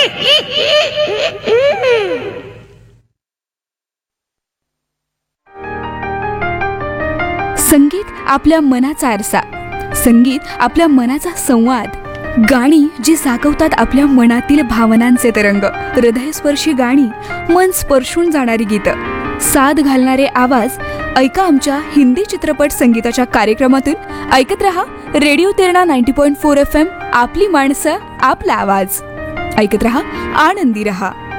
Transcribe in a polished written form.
संगीत आपल्या मनाचा आरसा, संगीत आपल्या मनाचा संवाद, गाणी जी जागवतात आपल्या मनातील भावनांचे तरंग, हृदयस्पर्शी गाणी, मन स्पर्शून जाणारी गीतं, साद घालणारे आवाज. ऐका आमच्या हिंदी चित्रपट संगीताच्या कार्यक्रमातून. ऐकत रहा रेडिओ तिरणा 90.4 FM. आपली माणसं, आपला आवाज. ऐकत रहा, आनंदी रहा.